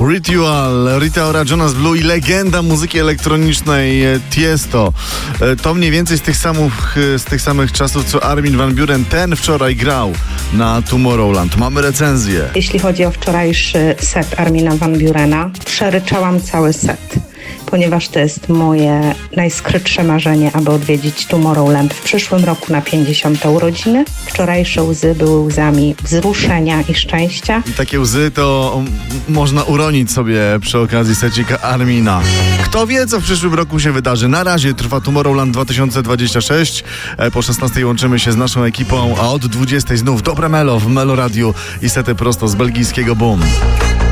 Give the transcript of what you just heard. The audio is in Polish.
Rita Ora, Jonas Blue i legenda muzyki elektronicznej Tiesto. To mniej więcej z tych samych czasów, co Armin van Buuren. Ten wczoraj grał na Tomorrowland. Mamy recenzję. Jeśli chodzi o wczorajszy set Armina van Buurena, przeryczałam cały set, ponieważ to jest moje najskrytsze marzenie, aby odwiedzić Tomorrowland w przyszłym roku na 50. urodziny. Wczorajsze łzy były łzami wzruszenia i szczęścia. I takie łzy to można uronić sobie przy okazji secika Armina. Kto wie, co w przyszłym roku się wydarzy. Na razie trwa Tomorrowland 2026. Po 16 łączymy się z naszą ekipą, a od 20 znów dobre Melo w Melo Radiu i sety prosto z belgijskiego Boom.